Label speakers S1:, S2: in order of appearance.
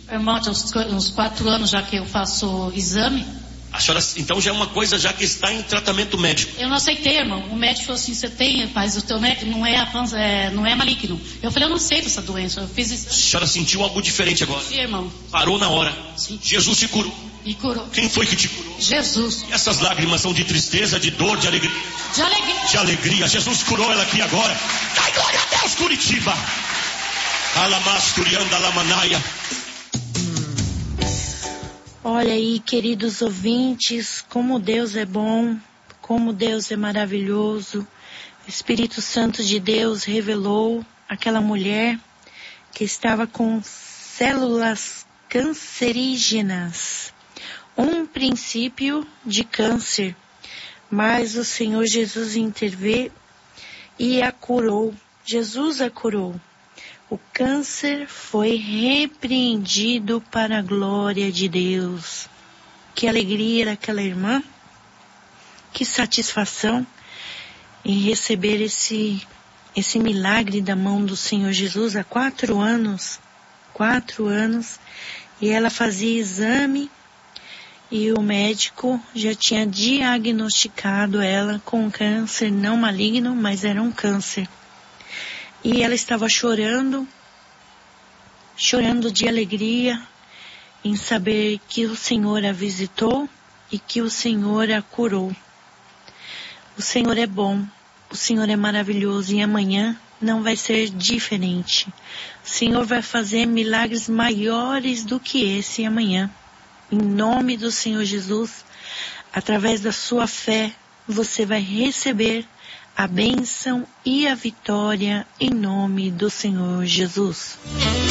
S1: Irmão, tem uns 4 anos já que eu faço exame.
S2: A senhora, então já é uma coisa já que está em tratamento médico.
S1: Eu não aceitei, irmão. O médico falou assim, você tem, mas o teu médico não é maligno. Eu falei, eu não aceito essa doença. Eu fiz isso.
S2: A senhora sentiu algo diferente agora?
S1: Sim, irmão.
S2: Parou na hora.
S1: Sim.
S2: Jesus te curou.
S1: Me curou.
S2: Quem foi que te curou?
S1: Jesus.
S2: E essas lágrimas são de tristeza, de dor, de alegria?
S1: De alegria.
S2: De alegria. Jesus curou ela aqui agora. Dai glória a Deus, Curitiba. Alamasturianda Lamanaia.
S3: Olha aí, queridos ouvintes, como Deus é bom, como Deus é maravilhoso. O Espírito Santo de Deus revelou aquela mulher que estava com células cancerígenas, um princípio de câncer, mas o Senhor Jesus interveio e a curou. Jesus a curou. O câncer foi repreendido para a glória de Deus. Que alegria daquela irmã, que satisfação em receber esse milagre da mão do Senhor Jesus há 4 anos, e ela fazia exame e o médico já tinha diagnosticado ela com câncer não maligno, mas era um câncer. E ela estava chorando de alegria em saber que o Senhor a visitou e que o Senhor a curou. O Senhor é bom, o Senhor é maravilhoso e amanhã não vai ser diferente. O Senhor vai fazer milagres maiores do que esse amanhã. Em nome do Senhor Jesus, através da sua fé, você vai receber a bênção e a vitória em nome do Senhor Jesus.